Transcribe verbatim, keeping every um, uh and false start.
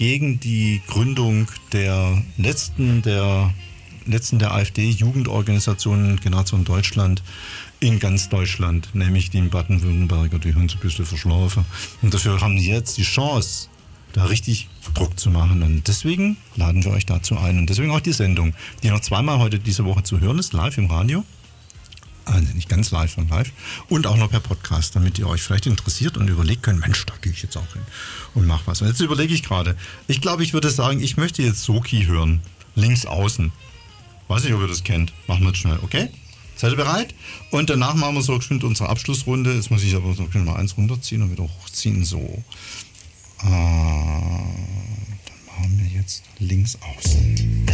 gegen die Gründung der letzten der, letzten der AfD-Jugendorganisationen Generation Deutschland in ganz Deutschland, nämlich die in Baden-Württemberg, die haben sie ein bisschen verschlafen. Und dafür haben die jetzt die Chance, da richtig Druck zu machen. Und deswegen laden wir euch dazu ein. Und deswegen auch die Sendung, die noch zweimal heute diese Woche zu hören ist, live im Radio. Also nicht ganz live, sondern live. Und auch noch per Podcast, damit ihr euch vielleicht interessiert und überlegt könnt, Mensch, da gehe ich jetzt auch hin und mach was. Und jetzt überlege ich gerade, ich glaube, ich würde sagen, ich möchte jetzt Soki hören. Links außen. Weiß nicht, ob ihr das kennt. Machen wir jetzt schnell, okay? Seid ihr bereit? Und danach machen wir so geschwind unsere Abschlussrunde. Jetzt muss ich aber so mal eins runterziehen und wieder hochziehen. So. Ah, dann machen wir jetzt links außen.